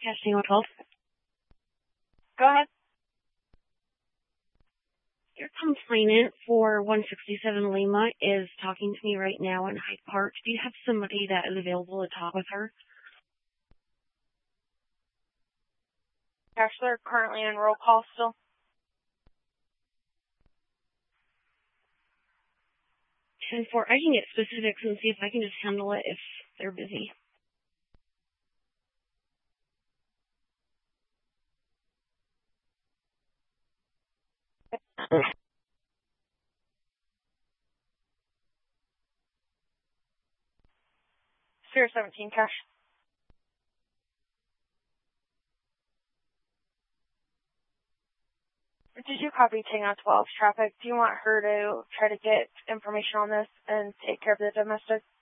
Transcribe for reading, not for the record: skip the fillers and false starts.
Casting with Health. Go ahead. Your complainant for 167 Lima is talking to me right now in Hyde Park. Do you have somebody that is available to talk with her? Gosh, they're currently in roll call still. And for I can get specifics and see if I can just handle it if they're busy. Sphere 17, Cash. Did you copy Tango 12 traffic? Do you want her to try to get information on this and take care of the domestic?